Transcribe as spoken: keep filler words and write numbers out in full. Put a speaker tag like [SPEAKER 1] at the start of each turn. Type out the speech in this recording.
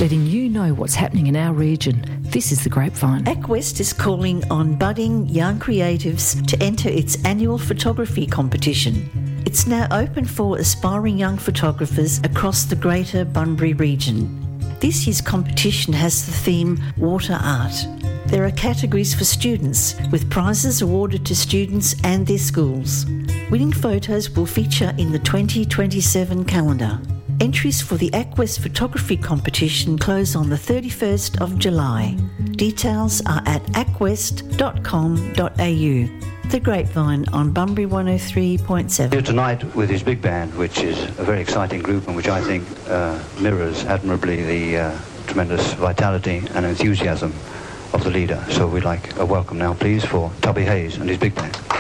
[SPEAKER 1] letting you know what's happening in our region. This is The Grapevine.
[SPEAKER 2] ACWest is calling on budding young creatives to enter its annual photography competition. It's now open for aspiring young photographers across the greater Bunbury region. This year's competition has the theme Water Art. There are categories for students, with prizes awarded to students and their schools. Winning photos will feature in the twenty twenty-seven calendar. Entries for the ACWest Photography Competition close on the thirty-first of July. Details are at acwest dot com dot a u. The Grapevine on Bunbury one oh three point seven.
[SPEAKER 3] Here tonight with his big band, which is a very exciting group and which I think uh, mirrors admirably the uh, tremendous vitality and enthusiasm of the leader. So we'd like a welcome now, please, for Tubby Hayes and his big band.